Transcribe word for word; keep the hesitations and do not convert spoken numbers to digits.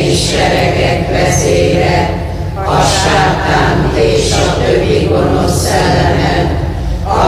és seregek vezére, a sátánt és a többi gonosz szellem